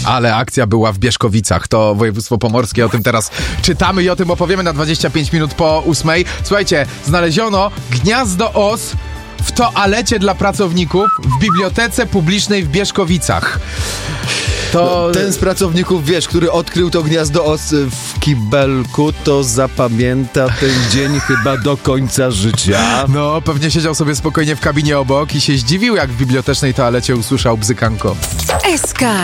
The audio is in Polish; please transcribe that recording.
Ale akcja była w Bieszkowicach, to województwo pomorskie, o tym teraz czytamy i o tym opowiemy na 25 minut po 8. Słuchajcie, znaleziono gniazdo os w toalecie dla pracowników w bibliotece publicznej w Bieszkowicach. To... Ten z pracowników, wiesz, który odkrył to gniazdo os w kibelku, to zapamięta ten dzień chyba do końca życia. No, pewnie siedział sobie spokojnie w kabinie obok i się zdziwił, jak w bibliotecznej toalecie usłyszał bzykanko. SK